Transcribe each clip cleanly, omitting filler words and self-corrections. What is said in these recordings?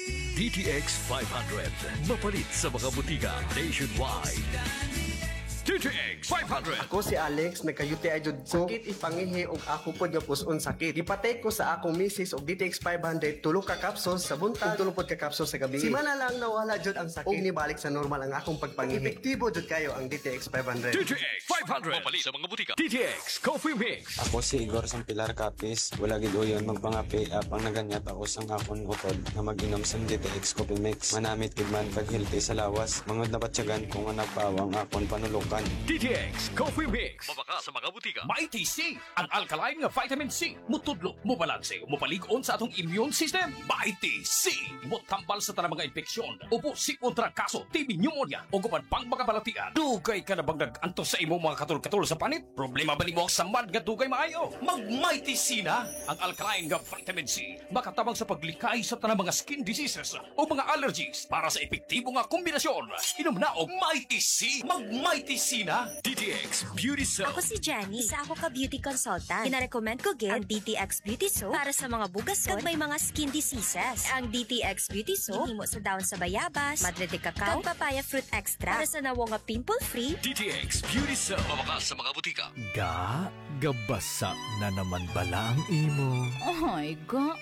DTX 500. Mapalit sa mga butika nationwide. DTX 500. Ako si Alex, nagka-UTI jud ko. Sakit ipangihi og ako pod nga puson sakit. Ipatay ko sa akong misis og DTX 500 tulo ka capsules sa buntag, tulo pod ka capsules sa gabi. Simana lang nawala jud ang sakit. Og nibalik sa normal ang akong pagpangihi. Epektibo jud kayo ang DTX 500. DTX 500. Mapalit sa mga butika. DTX Coffee Mix. Ako si Igor Sampilar Capis. Wala gid uyon magpangapi apang naganyat ako sang akon utod na mag-inom sang DTX Coffee Mix. Manamit gid man pag healthy sa lawas. Mangod na batyagan kung nga nagpawang akon panulukan. DTX Coffee Mix. Mabaka sa mga butika. Mighty C, ang alkaline nga vitamin C. Mutudlo, mubalanse, mupalig-on sa atong immune system. Mighty C, mutambal sa tanang mga infeksyon. Upo si kontra kaso, TB pneumonia, o guman pang mga balatian. Dugay ka na bang nag-anto sa imong mga katul-katul sa panit? Problema ba ni mo ang samad nga dugay maayo? Mag-Mighty C na, ang alkaline nga vitamin C. Makatabang sa paglikay sa tanang mga skin diseases o mga allergies para sa epektibo nga kombinasyon. Inom na og Mighty C. Mag-Mighty C na. DTX Beauty Soap. Ako si Jenny. Isa ako ka beauty consultant. Pinarecommend ko gid ang DTX Beauty Soap para sa mga bugason kag may mga skin diseases. Ang DTX Beauty Soap himo sa daon sa bayabas, madre de cacao, kag papaya fruit extra para sa nawo nga pimple-free. DTX Beauty Soap. Mabaka sa mga butika. Gabasa na naman bala ang imo. Ay,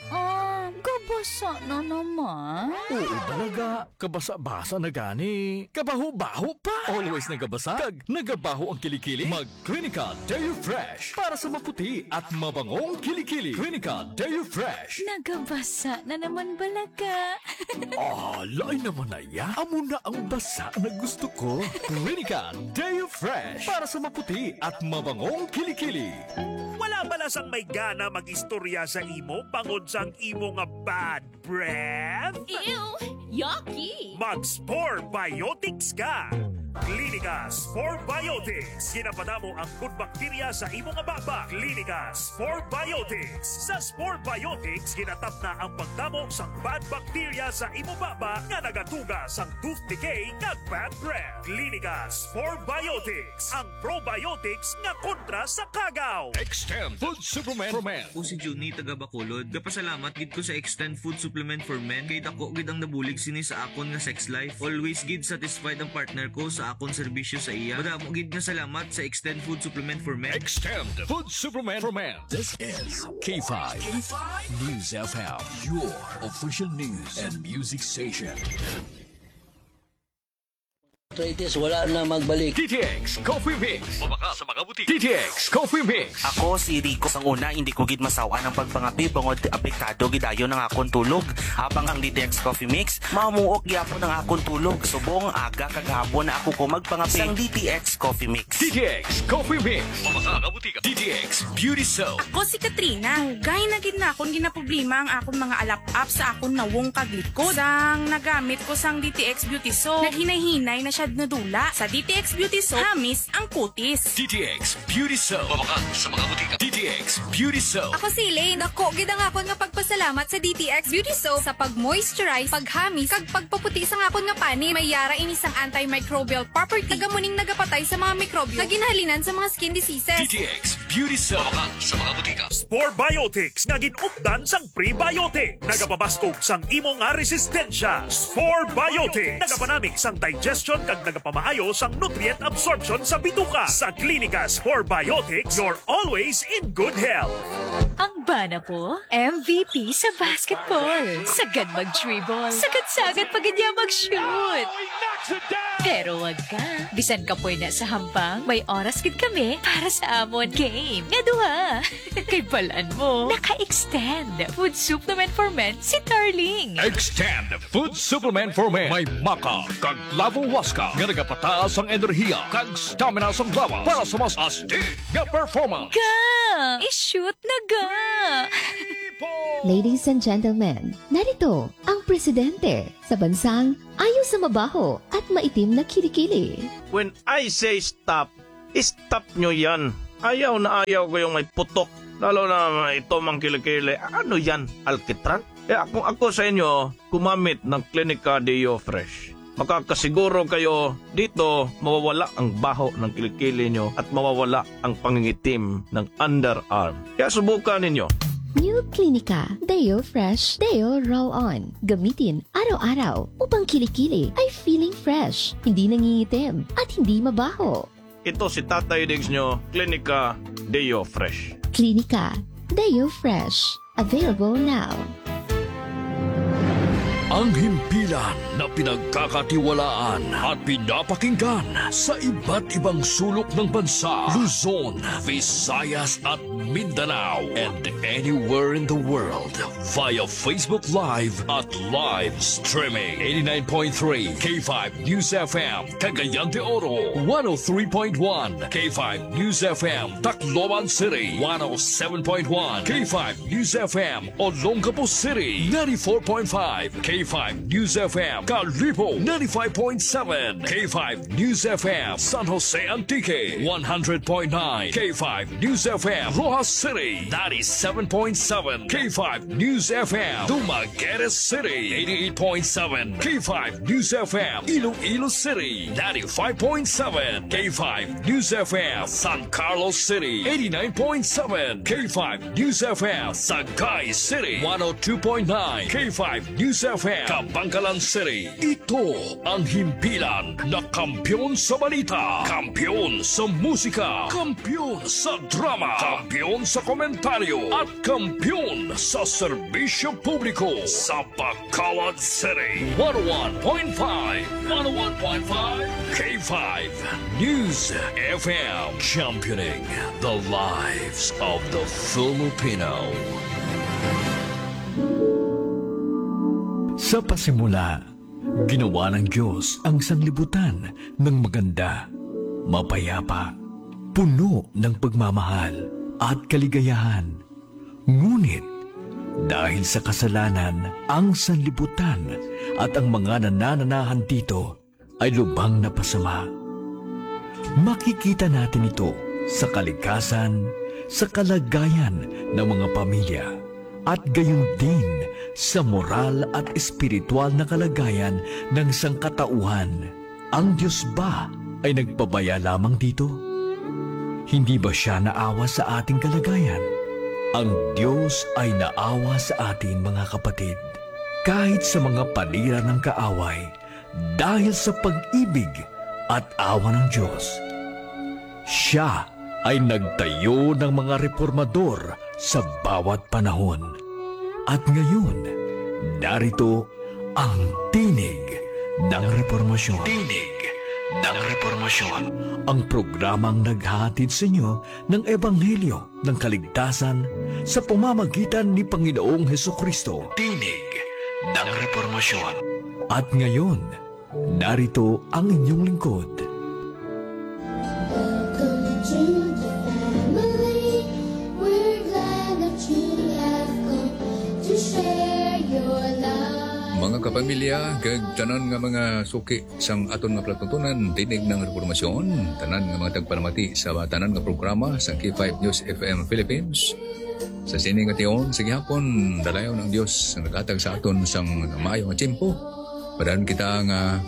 gabasa na naman. Oo talaga, kabasa-basa na gani. Kabaho-baho pa. Always nagabasa, kag nagabaho ang kilikili. Mag-Clinica Deo Fresh para sa maputi at mabangong kilikili. Clinica Deo Fresh. Nagabasa na naman balaga. Lain naman na ya. Amo na ang basa na gusto ko. Clinica Deo Fresh para sa maputi at mabangong kilikili. Wala balasang may gana mag-istorya sa imo bangod sang imo nga bad breath? Ew! Yucky! Mag-Spore Biotics ka! Clinica Spore Biotics. Ginapadamo ang good bacteria sa imo nga baba. Clinica Spore Biotics. Sa Spore Biotics, ginatap na ang pagdamo sang bad bacteria sa imo baba nga nagatuga sang tooth decay nga bad breath. Clinica Spore Biotics. Ang probiotics nga kontra sa kagaw. Extend Food Supplement for Men. Ako si Juni taga Bacolod. Kapasalamat gid ko sa Extend Food Supplement for Men kay dako gid ang nabulig sini sa akon nga sex life. Always gid satisfied ang partner ko sa akon serbisyo sa iya. Madamo gid nga salamat sa Extend Food Supplement for Men. Extend Food Supplement for Men. This is K5 News FM, your official news and music station. Arthritis, wala na magbalik. DTX Coffee Mix. Mabaka sa mga butika. DTX Coffee Mix. Ako si Rico. Sang una, hindi ko gid masawa ng pagpangapi bangod apektado gidayon ng akong tulog. Habang ang DTX Coffee Mix, mamuok gyapon ng akong tulog. Subong aga kagahapon na ako ko magpangapi sang DTX Coffee Mix. DTX Coffee Mix. Mabaka sa mga butika. DTX Beauty Soap. Ako si Katrina. Gay na gid na akong ginaproblema ang akong mga alap-up sa akong nawong kaglikod. Sang nagamit ko sang DTX Beauty Soap, naghinay-hinay na siya nadula. Sa DTX Beauty Soap, hamis ang kutis. DTX Beauty Soap. Mabaka sa mga butika. DTX Beauty Soap. Ako si Elaine. Ako, gid ang akon nga pagpasalamat sa DTX Beauty Soap sa pag-moisturize, paghamis, kag pagpaputi sa akon nga pani. May yara ini sang antimicrobial property. Tagamuning nagapatay sa mga mikrobyo na ginhalinan sa mga skin diseases. DTX Beauty Soap. Mabaka sa mga butika. Spore Biotics nga ginupdan sang prebiotic. Nagapabaskog sang imo nga resistensya. Spore Biotics. Nagapanamik sang digestion kag nagapamaayo sang nutrient absorption sa bituka. Sa Clinica Spore Biotics, you're always in good health. Ang bana po, MVP sa basketball. Sagad mag-dribble. Sagad-sagad pag niya mag-shoot. Pero wag ka. Bisan ka po na sa hambang, may oras gid kami para sa amon game. Nga duha. Kay balaan mo, naka-extend food supplement for men si Darling. Extend Food Supplement for Men. May maka kag lavo waska nga nagapataas ang enerhiya kag stamina sa lawas para sa mas astig nga performance. Ga! I-shoot na ga! Ladies and gentlemen, narito ang presidente sa bansang ayaw sa mabaho at maitim na kilikili. When I say stop, stop nyo yan. Ayaw na ayaw ko yung may putok. Lalo na ito mang kilikili. Ano yan? Alkitran? Kung ako sa inyo, gumamit ng Clinica Deo Fresh. Makakasiguro kayo dito mawawala ang baho ng kilikili nyo at mawawala ang pangingitim ng underarm. Kaya subukan ninyo. New Clinica Deo Fresh Deo Roll-On. Gamitin araw-araw upang kilikili ay feeling fresh, hindi nangingitim at hindi mabaho. Ito si Tatay Diggs nyo, Clinica Deo Fresh. Clinica Deo Fresh. Available now. Ang himpilan na pinagkakatiwalaan at pinapakinggan sa iba't ibang sulok ng bansa, Luzon, Visayas at Mindanao, and anywhere in the world via Facebook Live at live streaming. 89.3 K5 News FM, Cagayan de Oro, 103.1 K5 News FM, Tacloban City, 107.1 K5 News FM, Olongapo City, 94.5 K5 News FM, Calibo 95.7, K5 News FM, San Jose Antique 100.9, K5 News FM, Rojas City 97.7, K5 News FM, Dumaguete City 88.7, K5 News FM, Iloilo City 95.7, K5 News FM, San Carlos City 89.7, K5 News FM, Sagay City 102.9, K5 News FM, Kabangkalan City. Ito ang himpilan na kampiyon sa balita, kampiyon sa musika, kampiyon sa drama, kampiyon sa komentaryo, at kampiyon sa serbisyo publiko sa Bacolod City. 101.5 K5 News FM, championing the lives of the Filipino. Sa pasimula, ginawa ng Diyos ang sanglibutan ng maganda, mapayapa, puno ng pagmamahal at kaligayahan. Ngunit, dahil sa kasalanan, ang sanlibutan at ang mga nanananahan dito ay lubhang napasama. Makikita natin ito sa kalikasan, sa kalagayan ng mga pamilya, at gayon din sa moral at espiritual na kalagayan ng sangkatauhan. Ang Diyos ba ay nagpabaya lamang dito? Hindi ba siya naawa sa ating kalagayan? Ang Diyos ay naawa sa atin, mga kapatid, kahit sa mga panira ng kaaway, dahil sa pag-ibig at awa ng Diyos. Siya ay nagtayo ng mga reformador sa bawat panahon. At ngayon, narito ang Tinig ng Reformasyon. Tinig ng Reformasyon. Ang programang naghahatid sa inyo ng Ebanghelyo ng Kaligtasan sa pamamagitan ni Panginoong Hesukristo. Tinig ng Reformasyon. At ngayon, narito ang inyong lingkod. Mga kapamilya, kag tanan nga mga suki sang aton nga palatuntunan, Tinig ng Reformasyon, tanan nga mga tagpalamati sa tanan nga programa sa K5 News FM Philippines. Sa sini nga tiyon, sige hapon, dalayaw ng Diyos ang nagkatag sa aton sang maayo nga tiyempo. Padaan kita nga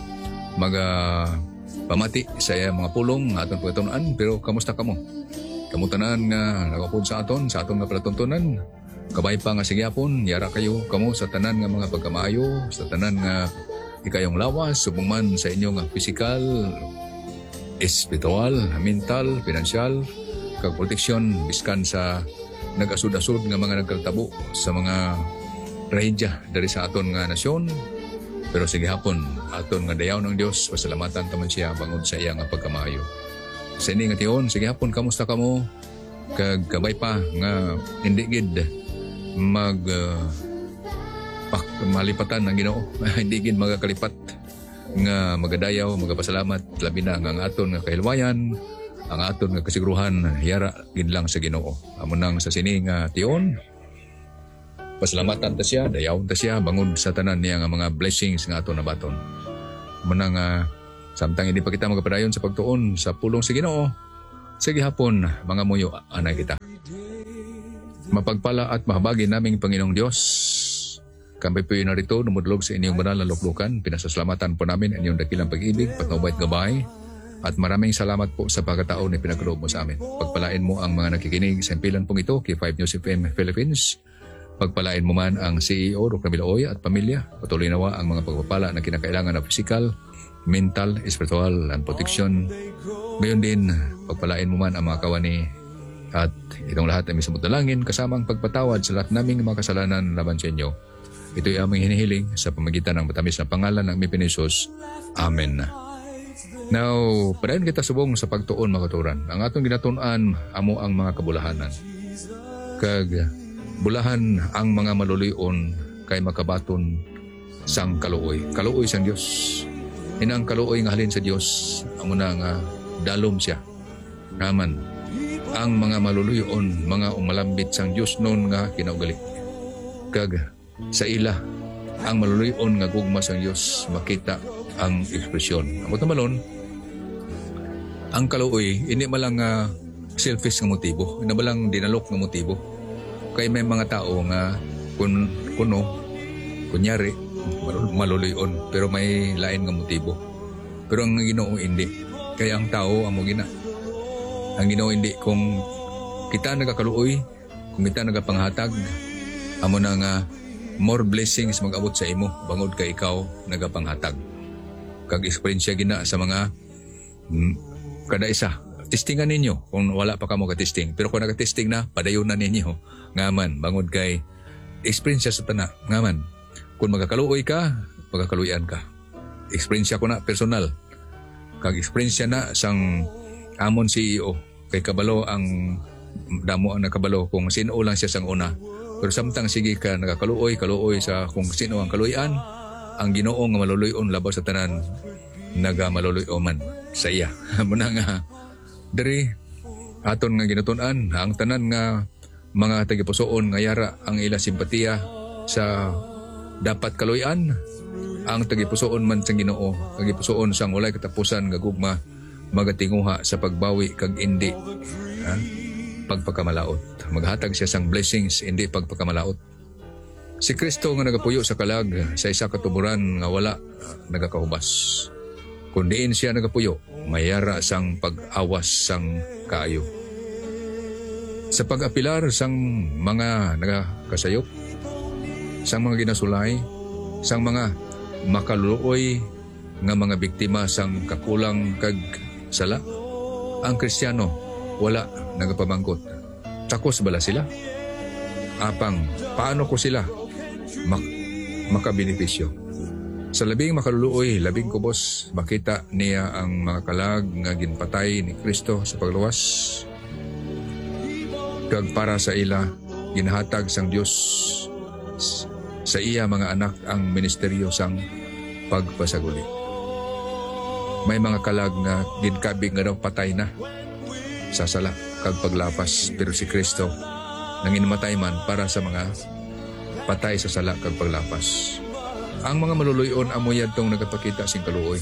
pamati sa mga pulong nga aton pagkatunan, pero kamusta kamo? Kamutanan nga nakapod sa aton nga palatuntunan. Kabay pa nga sige hapon, yara kayo kamo sa tanan nga mga pagkamaayo, sa tanan nga ikayong lawas, subong man sa inyo nga pisikal, espiritual, mental, pinansyal, kag proteksyon, biskan sa nag-asud-asud nga mga nagkaltabo sa mga trahedya dari sa aton nga nasyon. Pero sige hapon, aton nga dayaw ng Dios, pasalamatan taman siya bangod sa iya nga pagkamaayo. Sa ini nga tiyon, sige hapon, kamusta kamo? Kag kabay pa nga hindi gid malipatan ng Ginoo. Hindi gid magakalipat nga magadayaw, magapasalamat labi na nga ang aton nga kahilwayan, ang aton nga kasiguruhan yara gid lang sa Ginoo. Amo nang sa sini nga tiyon, pasalamatan ta siya, dayaw ta siya bangod sa tanan niya nga mga blessings nga aton nabaton. Amo nang samtang hindi pa kita magapadayon sa pagtuon sa pulong sa Ginoo, sige hapon mga muyo anay kita. Mapagpala at mahabagi naming Panginoong Diyos. Kami po yun narito, numudlog sa inyong banal na luklukan. Pinasasalamatan po namin inyong dakilang pag-ibig, patnubay at gabay. At maraming salamat po sa pagkatao na pinagkaloob mo sa amin. Pagpalain mo ang mga nakikinig sa impilan pong ito, K5 News FM Philippines. Pagpalain mo man ang CEO Dr. Miloy at pamilya. Patuloy nawa ang mga pagpapala na kinakailangan na physical, mental, spiritual, and protection. Gayon din, pagpalain mo man ang mga kawani at itong lahat ay mismo dalangin kasamang pagpatawad sa lahat naming mga kasalanan laban sa inyo. Ito'y aming hinihiling sa pamagitan ng matamis na pangalan ng aming Pinisus. Amen. Now, padayon kita subong sa pagtuon mga katuran. Ang atong ginatunan amo ang mga kabulahanan. Kag bulahan ang mga maluluyon kay makabaton sang kaluoy. Kaluoy sang Dios. Inang kaluoy nga halin sa Dios amo na nga dalom siya. Naman ang mga maluluyon, mga umalambit sang Dios noon nga kinaugali. Kag sa ila ang maluluyon nga gugma sang Dios makita ang ekspresyon. Amo tamalon ang kaluoy ini malang selfish nga motibo, ina malang dinalok nga motibo. Kay may mga tao nga kunyari maluluyon pero may lain nga motibo. Pero ang Ginoo hindi. Kaya ang tao amo gina. Ang Ginoo hindi kung kita nagakaluoy, kung kita nagapanghatag, amo na nga more blessings mag-abot sa imo bangod kay ikaw nagapanghatag. Kag experience gina sa mga kada isa. Testingan ninyo kung wala pa kamo ka-testing. Pero kung naka-testing na, padayon na ninyo. Ngaman, bangod kay experience sa tana. Ngaman, kung magkakaluoy ka, magkakaluyan ka. Experience ko na personal. Kag experience na sang amon CEO. Kay kabalo ang damo ang nakabalo kung sino lang siya sang una. Pero samtang sige ka nagkakaluoy, kaluoy sa kung sino ang kaluyan, ang Ginoo nga maluluyon labaw sa tanan nagamaluluyon man sa iya. Muna nga diri aton nga ginatunan ang tanan nga mga tagipusoon nga yara ang ila simpatiya sa dapat kaluyan ang tagipusoon man sang Ginoo, tagipusoon sang walay katapusan nga gugma magatinguha sa pagbawi kag indi pagpakamalaot. Maghatag siya sang blessings indi pagpakamalaot. Si Kristo nga nagapuyo sa kalag sa isa ka tuburan nga wala nagakahubas. Kung diin siya nagapuyo, mayara sang pag-awas sang kaayo. Sa pag-apilar sang mga nagakasayop, sang mga ginasulay, sang mga makaluluoy nga mga biktima sang kakulang kag sala, ang Kristiyano wala nagapamangkot. Takos bala sila? Apang, paano ko sila makabenepisyo? Sa labing makaluluoy, labing kubos, makita niya ang mga kalag nga ginpatay ni Kristo sa pagluwas. Kag para sa ila, ginahatag sang Dios sa iya mga anak ang ministeryo sang pagpasaguli. May mga kalag nga ginkabig nga daw patay na sa sala kag paglapas, pero si Kristo nanginmatay man para sa mga patay sa sala kag paglapas. Ang mga maluluyon amoy yadtong nagapakita sing kaluoy.